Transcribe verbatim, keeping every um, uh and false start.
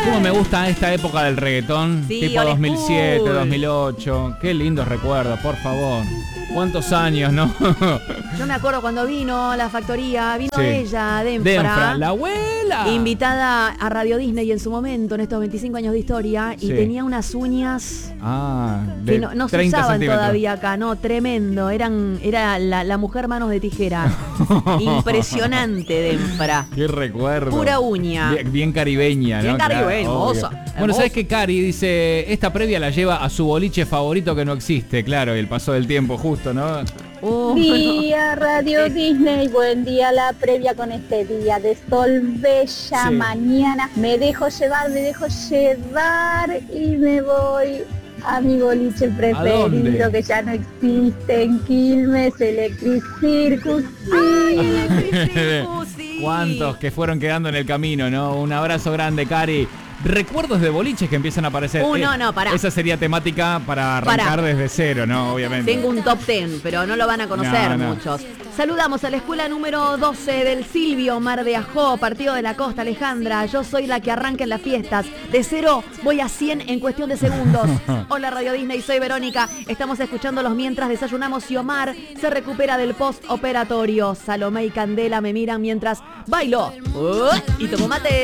Cómo me gusta esta época del reggaetón, Sí, tipo old dos mil siete, school. dos mil ocho. Qué lindos recuerdos, por favor. ¿Cuántos años, no? Yo me acuerdo cuando vino la factoría, vino Sí. ella, Denfra, Denfra, la abuela. invitada a Radio Disney en su momento, en estos veinticinco años de historia, y Sí. tenía unas uñas Ah, de que no, no se treinta usaban centímetros. todavía acá, no, tremendo, eran, era la, la mujer manos de tijera. Impresionante, Denfra. Qué recuerdo. Pura uña. Bien, bien caribeña, ¿no? Bien caribeña, Claro, hermosa, obvio. hermosa. Bueno, ¿sabes qué? Cari dice, esta previa la lleva a su boliche favorito que no existe, claro, y el paso del tiempo justo, ¿no? Oh, Día Radio Disney, buen día la previa con este día de sol, bella Sí. mañana. Me dejo llevar, me dejo llevar y me voy a mi boliche preferido dónde? que ya no existe en Quilmes, Electric Circus. Sí. ¿Cuántos que fueron quedando en el camino, no? Un abrazo grande, Cari. Recuerdos de boliches que empiezan a aparecer. Uh, no, no, pará. Esa sería temática para arrancar Pará. desde cero, ¿no? Obviamente. Tengo un top ten, pero no lo van a conocer No, no. muchos. Saludamos a la escuela número doce del Silvio, Mar de Ajó, Partido de la Costa, Alejandra. Yo soy la que arranca en las fiestas. De cero voy a cien en cuestión de segundos. Hola Radio Disney, soy Verónica. Estamos escuchando los mientras desayunamos y Omar se recupera del post operatorio. Salomé y Candela me miran mientras bailo uh, y tomo mate.